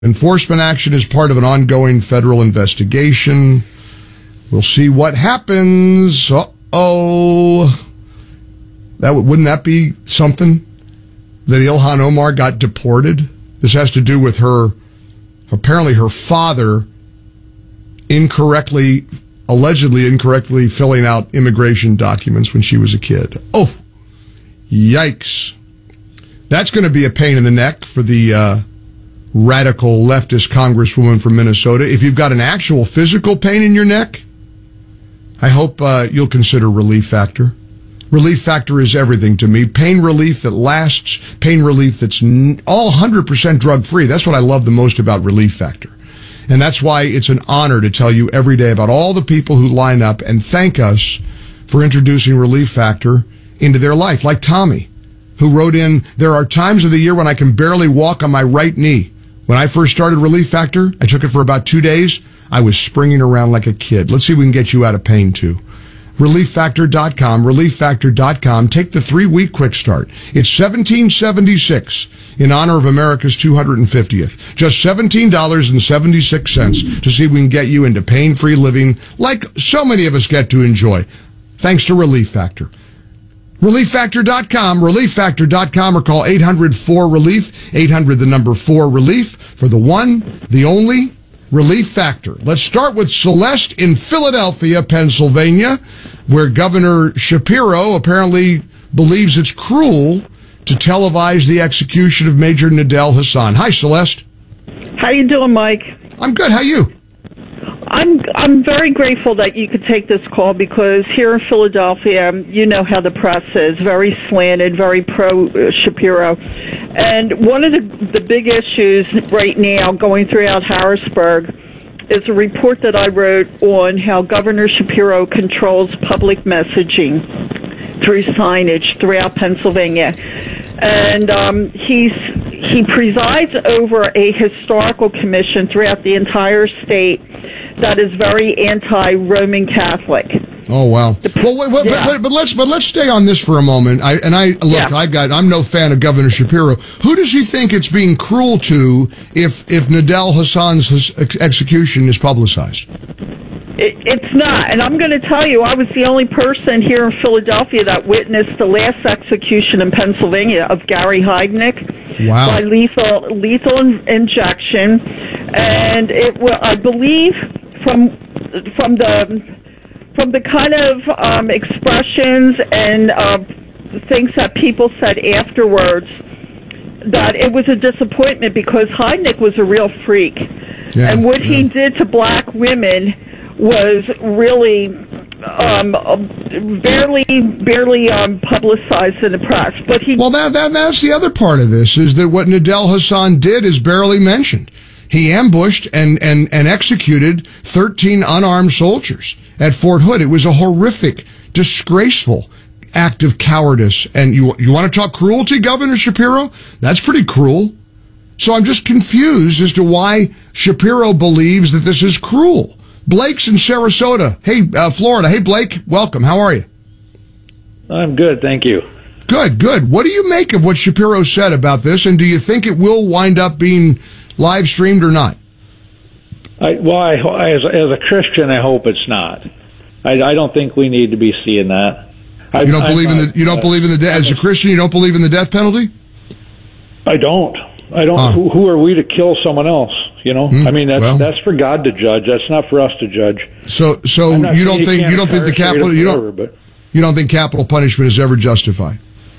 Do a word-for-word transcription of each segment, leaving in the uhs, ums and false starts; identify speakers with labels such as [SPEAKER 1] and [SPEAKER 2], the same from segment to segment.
[SPEAKER 1] Enforcement action is part of an ongoing federal investigation. We'll see what happens. Uh-oh. That wouldn't that be something? That Ilhan Omar got deported? This has to do with her, apparently her father incorrectly, allegedly incorrectly filling out immigration documents when she was a kid. Oh, yikes. That's going to be a pain in the neck for the uh, radical leftist congresswoman from Minnesota. If you've got an actual physical pain in your neck, I hope uh, you'll consider Relief Factor. Relief Factor is everything to me. Pain relief that lasts, pain relief that's n- all one hundred percent drug-free. That's what I love the most about Relief Factor. And that's why it's an honor to tell you every day about all the people who line up and thank us for introducing Relief Factor into their life, like Tommy, who wrote in, there are times of the year when I can barely walk on my right knee. When I first started Relief Factor, I took it for about two days. I was springing around like a kid. Let's see if we can get you out of pain, too. relief factor dot com, relief factor dot com. Take the three-week quick start. It's seventeen seventy-six in honor of America's two hundred fiftieth. Just seventeen dollars and seventy-six cents to see if we can get you into pain-free living like so many of us get to enjoy. Thanks to Relief Factor. relief factor dot com, relief factor dot com, or call eight hundred four relief, eight hundred the number four relief for the one, the only Relief Factor. Let's start with Celeste in Philadelphia, Pennsylvania, where Governor Shapiro apparently believes it's cruel to televise the execution of Major Nidal Hasan. Hi, Celeste.
[SPEAKER 2] How you doing, Mike?
[SPEAKER 1] I'm good. How you?
[SPEAKER 2] I'm I'm very grateful that you could take this call because here in Philadelphia, you know how the press is, very slanted, very pro uh, Shapiro. And one of the, the big issues right now going throughout Harrisburg is a report that I wrote on how Governor Shapiro controls public messaging through signage throughout Pennsylvania. And um, he's he presides over a historical commission throughout the entire state that is very anti-Roman Catholic.
[SPEAKER 1] Oh wow! Well, wait, wait, yeah. but, but, but let's but let's stay on this for a moment. I and I look, yeah. I got. I'm no fan of Governor Shapiro. Who does he think it's being cruel to if if Nidal Hasan's ex- execution is publicized?
[SPEAKER 2] It, it's not, and I'm going to tell you, I was the only person here in Philadelphia that witnessed the last execution in Pennsylvania of Gary Heidnik
[SPEAKER 1] wow.
[SPEAKER 2] by lethal lethal in, injection, and it will, I believe, from from the. From the kind of um, expressions and uh, things that people said afterwards, that it was a disappointment because Heidnik was a real freak. Yeah, and what yeah. he did to black women was really um, barely barely um, publicized in the press. But he
[SPEAKER 1] Well, that, that that's the other part of this, is that what Nidal Hasan did is barely mentioned. He ambushed and, and, and executed thirteen unarmed soldiers at Fort Hood. It was a horrific, disgraceful act of cowardice. And you you want to talk cruelty, Governor Shapiro? That's pretty cruel. So I'm just confused as to why Shapiro believes that this is cruel. Blake's in Sarasota. Hey, uh, Florida. Hey, Blake. Welcome. How are you?
[SPEAKER 3] I'm good, thank you.
[SPEAKER 1] Good, good. What do you make of what Shapiro said about this, and do you think it will wind up being live streamed or not?
[SPEAKER 3] I, well, I, as, as a Christian, I hope it's not. I, I don't think we need to be seeing that. I,
[SPEAKER 1] you don't believe
[SPEAKER 3] I'm
[SPEAKER 1] in
[SPEAKER 3] not,
[SPEAKER 1] the you don't
[SPEAKER 3] uh,
[SPEAKER 1] believe in the death as a Christian. You don't believe in the death penalty.
[SPEAKER 3] I don't. I don't.
[SPEAKER 1] Huh.
[SPEAKER 3] Who, who are we to kill someone else? You know.
[SPEAKER 1] Hmm,
[SPEAKER 3] I mean, that's
[SPEAKER 1] well.
[SPEAKER 3] that's for God to judge. That's not for us to judge.
[SPEAKER 1] So, so you don't think you don't think the capital you don't
[SPEAKER 3] but,
[SPEAKER 1] you don't think capital punishment is ever justified?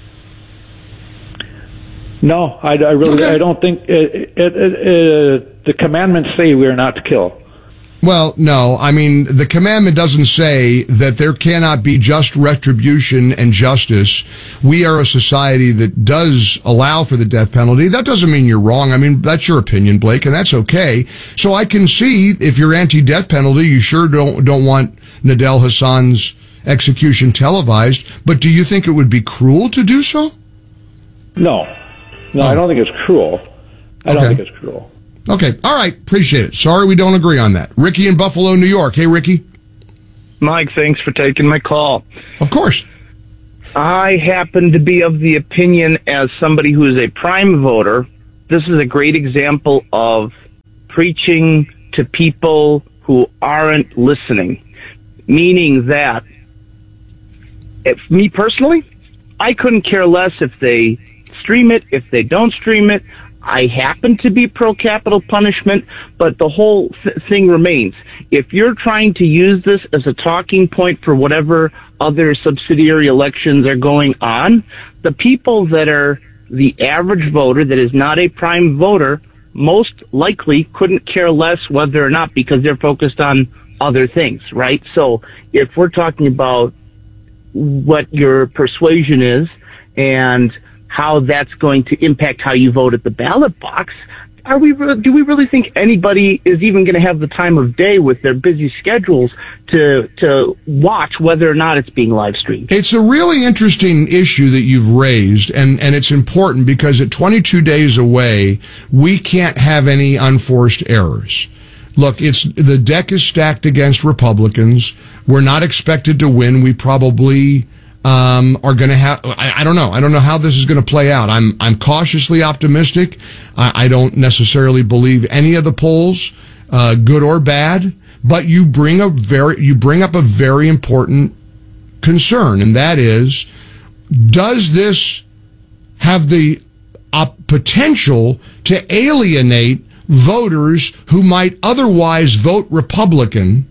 [SPEAKER 3] No, I, I really
[SPEAKER 1] okay.
[SPEAKER 3] I don't think it, it, it, it, the commandments say we are not to kill.
[SPEAKER 1] Well, no. I mean, the commandment doesn't say that there cannot be just retribution and justice. We are a society that does allow for the death penalty. That doesn't mean you're wrong. I mean, that's your opinion, Blake, and that's okay. So I can see if you're anti-death penalty, you sure don't don't want Nidal Hasan's execution televised. But do you think it would be cruel to do so?
[SPEAKER 3] No. No,
[SPEAKER 1] oh.
[SPEAKER 3] I don't think it's cruel. I
[SPEAKER 1] okay.
[SPEAKER 3] don't think it's cruel.
[SPEAKER 1] Okay. All right. Appreciate it. Sorry we don't agree on that. Ricky in Buffalo, New York. Hey, Ricky.
[SPEAKER 4] Mike, thanks for taking my call.
[SPEAKER 1] Of course.
[SPEAKER 4] I happen to be of the opinion, as somebody who is a prime voter, this is a great example of preaching to people who aren't listening. Meaning that, if me personally, I couldn't care less if they stream it, if they don't stream it. I happen to be pro-capital punishment, but the whole th- thing remains. If you're trying to use this as a talking point for whatever other subsidiary elections are going on, the people that are the average voter that is not a prime voter most likely couldn't care less whether or not, because they're focused on other things, right? So if we're talking about what your persuasion is and how that's going to impact how you vote at the ballot box, are we? Do we really think anybody is even going to have the time of day with their busy schedules to to watch whether or not it's being live streamed?
[SPEAKER 1] It's a really interesting issue that you've raised, and, and it's important because at twenty-two days away, we can't have any unforced errors. Look, it's the deck is stacked against Republicans. We're not expected to win. We probably um, are going to have. I, I don't know. I don't know how this is going to play out. I'm I'm cautiously optimistic. I, I don't necessarily believe any of the polls, uh, good or bad. But you bring a very you bring up a very important concern, and that is, does this have the uh, potential to alienate voters who might otherwise vote Republican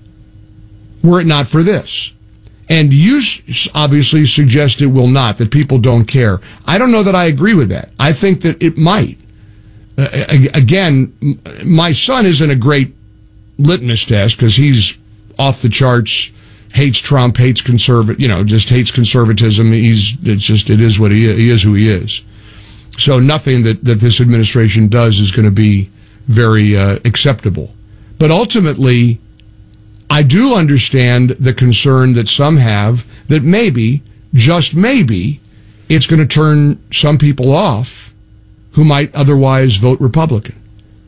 [SPEAKER 1] were it not for this? And you obviously suggest it will not, that people don't care. I don't know that I agree with that. I think that it might. Uh, again, my son isn't a great litmus test because he's off the charts, hates Trump, hates conservative, you know, just hates conservatism. He's, it's just, it is what he is. He is who he is. So nothing that, that this administration does is going to be very uh, acceptable. But ultimately, I do understand the concern that some have that maybe, just maybe, it's going to turn some people off who might otherwise vote Republican.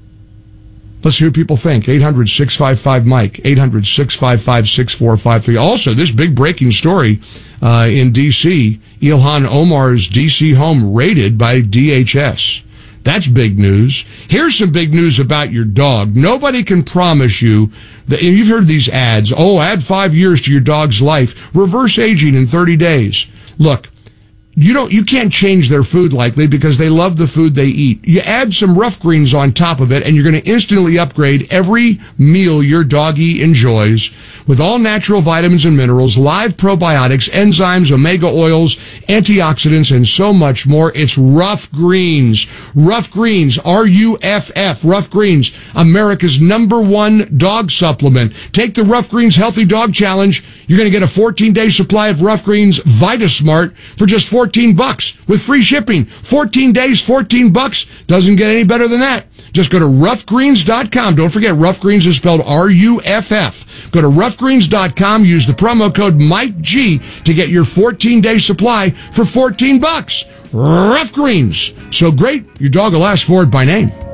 [SPEAKER 1] Let's hear what people think. eight hundred, six five five, Mike. eight hundred, six five five, six four five three. Also, this big breaking story uh, in D C Ilhan Omar's D C home raided by D H S. That's big news. Here's some big news about your dog. Nobody can promise you that, and you've heard these ads, oh, add five years to your dog's life, reverse aging in thirty days. Look, you don't, you can't change their food likely because they love the food they eat. You add some Rough Greens on top of it and you're going to instantly upgrade every meal your doggy enjoys with all natural vitamins and minerals, live probiotics, enzymes, omega oils, antioxidants, and so much more. It's Rough Greens. Rough Greens, R U F F, Rough Greens, America's number one dog supplement. Take the Rough Greens Healthy Dog Challenge. You're going to get a fourteen-day supply of Rough Greens VitaSmart for just fourteen bucks with free shipping. fourteen days, fourteen bucks. Doesn't get any better than that. Just go to rough greens dot com. Don't forget, Rough Greens is spelled R U F F. Go to rough greens dot com. Use the promo code Mike G to get your fourteen-day supply for fourteen bucks. Rough Greens. So great, your dog will ask for it by name.